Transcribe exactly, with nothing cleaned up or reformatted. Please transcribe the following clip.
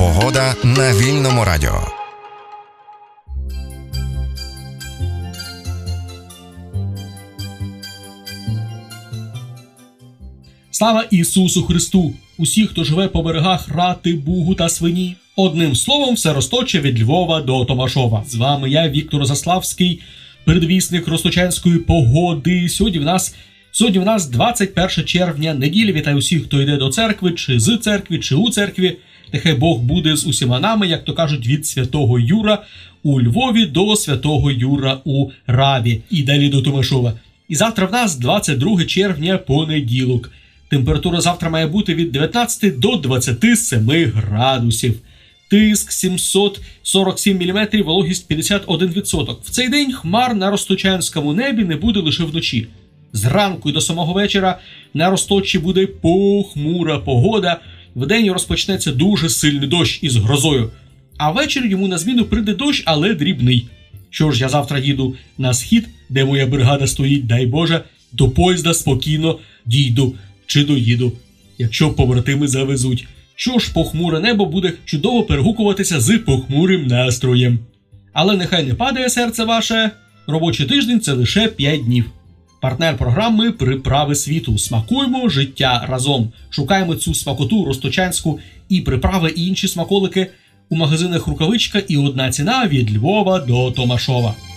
Погода на Вільному радіо. Слава Ісусу Христу! Усі, хто живе по берегах Рати, Бугу та Свині. Одним словом, все Росточе від Львова до Томашова. З вами я, Віктор Заславський, передвісник росточанської погоди. Сьогодні в нас, сьогодні в нас двадцять перше червня, неділя. Вітаю усіх, хто йде до церкви, чи з церкви, чи у церкві. Нехай Бог буде з усіма нами, як то кажуть, від Святого Юра у Львові до Святого Юра у Раві. І далі до Томашова. І завтра в нас двадцять друге червня, понеділок. Температура завтра має бути від дев'ятнадцяти до двадцяти семи градусів. Тиск сімсот сорок сім міліметрів, вологість п'ятдесят один відсоток. В цей день хмар на росточанському небі не буде лише вночі. Зранку і до самого вечора на Росточі буде похмура погода. Вдень розпочнеться дуже сильний дощ із грозою. А ввечері йому на зміну прийде дощ, але дрібний. Що ж, я завтра їду на схід, де моя бригада стоїть, дай Боже, до поїзда спокійно дійду чи доїду, якщо побратими завезуть. Що ж, похмуре небо буде чудово перегукуватися з похмурим настроєм. Але нехай не падає серце ваше, робочий тиждень – це лише п'ять днів. Партнер програми «Приправи світу». Смакуємо життя разом. Шукаємо цю смакоту росточанську і приправи, і інші смаколики у магазинах «Рукавичка» і одна ціна від Львова до Томашова.